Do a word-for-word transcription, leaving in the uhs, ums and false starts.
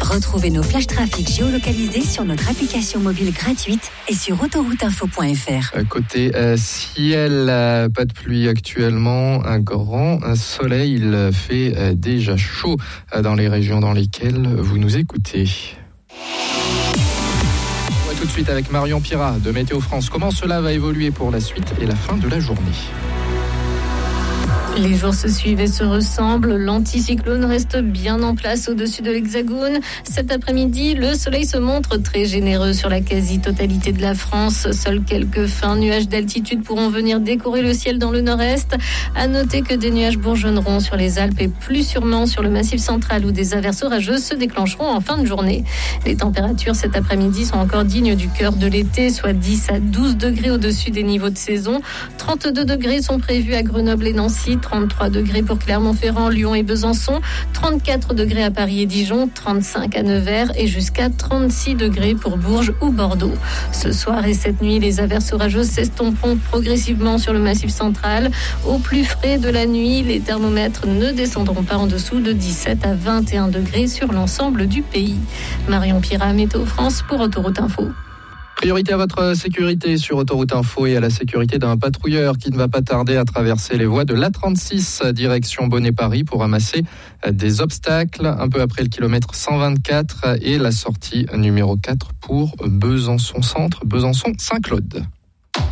Retrouvez nos flash trafics géolocalisés sur notre application mobile gratuite et sur autoroute info point f r. Côté euh, ciel, euh, pas de pluie actuellement, un grand soleil, il fait euh, déjà chaud euh, dans les régions dans lesquelles vous nous écoutez. On va tout de suite avec Marion Pirat de Météo France. Comment cela va évoluer pour la suite et la fin de la journée ? Les jours se suivent et se ressemblent. L'anticyclone reste bien en place au-dessus de l'Hexagone. Cet après-midi, le soleil se montre très généreux sur la quasi-totalité de la France. Seuls quelques fins nuages d'altitude pourront venir décorer le ciel dans le nord-est. À noter que des nuages bourgeonneront sur les Alpes et plus sûrement sur le Massif central où des averses orageuses se déclencheront en fin de journée. Les températures cet après-midi sont encore dignes du cœur de l'été, soit dix à douze degrés au-dessus des niveaux de saison. trente-deux degrés sont prévus à Grenoble et Nancy. trente-trois degrés pour Clermont-Ferrand, Lyon et Besançon, trente-quatre degrés à Paris et Dijon, trente-cinq à Nevers et jusqu'à trente-six degrés pour Bourges ou Bordeaux. Ce soir et cette nuit, les averses orageuses s'estomperont progressivement sur le Massif central. Au plus frais de la nuit, les thermomètres ne descendront pas en dessous de dix-sept à vingt et un degrés sur l'ensemble du pays. Marion Pirat, Météo France pour Autoroute Info. Priorité à votre sécurité sur Autoroute Info et à la sécurité d'un patrouilleur qui ne va pas tarder à traverser les voies de l'A trente-six direction Bonnet-Paris pour ramasser des obstacles un peu après le kilomètre cent vingt-quatre et la sortie numéro quatre pour Besançon Centre, Besançon Saint-Claude.